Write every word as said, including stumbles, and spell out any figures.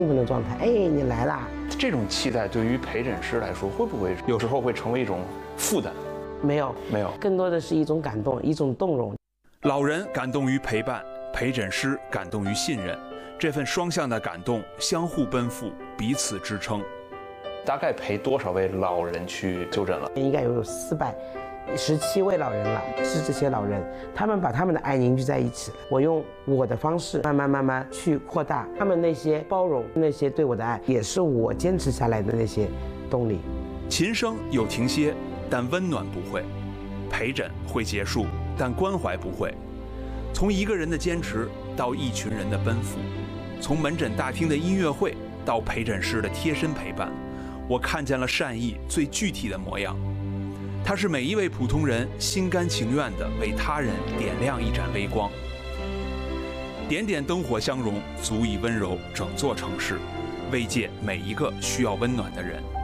兴奋的状态。哎，你来啦！ 这种期待对于陪诊师来说，会不会有时候会成为一种负担？ 没有， 没有， 更多的是一种感动，一种动容。 老人感动于陪伴，陪诊师感动于信任，这份双向的感动相互奔赴，彼此支撑。 大概陪多少位老人去就诊了？ 应该有四百十七位老人了。是这些老人，他们把他们的爱凝聚在一起了。我用我的方式，慢慢慢慢去扩大他们那些包容，那些对我的爱，也是我坚持下来的那些动力。 琴声有停歇，但温暖不会；陪诊会结束，但关怀不会。从一个人的坚持到一群人的奔赴，从门诊大厅的音乐会到陪诊师的贴身陪伴，我看见了善意最具体的模样。它是每一位普通人心甘情愿地为他人点亮一盏微光。点点灯火相融，足以温柔整座城市，慰藉每一个需要温暖的人。